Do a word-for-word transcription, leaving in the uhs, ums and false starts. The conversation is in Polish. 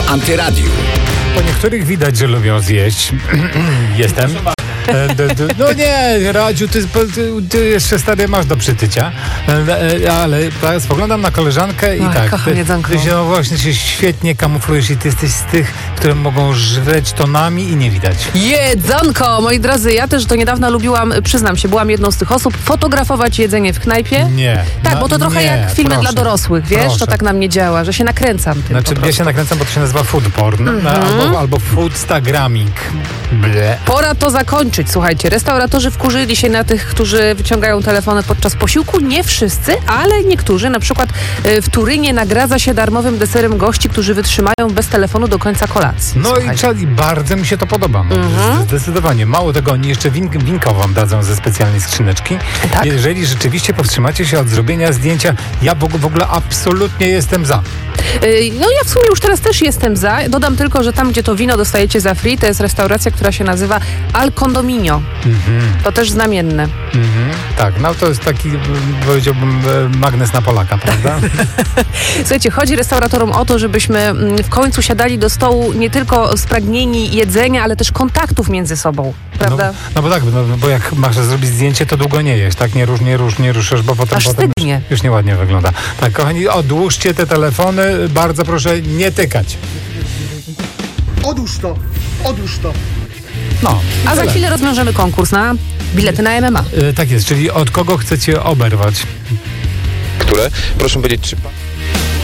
Antyradiu. Po niektórych widać, że lubią zjeść. Jestem. E, d, d, no nie, Radziu, ty, ty, ty jeszcze stary masz do przytycia. E, ale tak, spoglądam na koleżankę i Oj, tak. kocham Ty, jedzonko. ty się no właśnie się świetnie kamuflujesz i ty jesteś z tych, które mogą żreć tonami i nie widać. Jedzonko! Moi drodzy, ja też do niedawna lubiłam, przyznam się, byłam jedną z tych osób, fotografować jedzenie w knajpie. Nie. Tak, no, bo to trochę nie, jak filmy proszę, dla dorosłych, wiesz? proszę. To tak na mnie działa, że się nakręcam tym Znaczy, po ja prostu. się nakręcam, bo to się nazywa food porn, Mhm. albo, albo foodstagramming. Ble. Pora to zakończyć. Słuchajcie, restauratorzy wkurzyli się na tych, którzy wyciągają telefony podczas posiłku. Nie wszyscy, ale niektórzy. Na przykład y, w Turynie nagradza się darmowym deserem gości, którzy wytrzymają bez telefonu do końca kolacji. No i, Słuchajcie. i bardzo mi się to podoba. No, Mhm. Zdecydowanie. Mało tego, oni jeszcze win, winko wam dadzą ze specjalnej skrzyneczki. Tak? Jeżeli rzeczywiście powstrzymacie się od zrobienia zdjęcia, ja w w ogóle absolutnie jestem za. Y, No ja w sumie już teraz też jestem za. Dodam tylko, że tam, gdzie to wino dostajecie za free, to jest restauracja, która się nazywa Al Condominio. Mhm. To też znamienne. Mhm. Tak, no to jest taki, powiedziałbym, e, magnes na Polaka, prawda? Słuchajcie, chodzi restauratorom o to, żebyśmy mm, w końcu siadali do stołu nie tylko spragnieni jedzenia, ale też kontaktów między sobą, prawda? No, no bo tak, no, bo jak masz zrobić zdjęcie, to długo nie jesz, tak? Nie rusz, nie rusz, nie ruszysz, bo potem, Aż potem stygnie. już, już nieładnie wygląda. Tak, kochani, odłóżcie te telefony, bardzo proszę nie tykać. Odłóż to, odłóż to. No. A za tyle. chwilę rozwiążemy konkurs na bilety na M M A. E, tak jest, czyli od kogo chcecie oberwać? które, proszę powiedzieć, czy pan...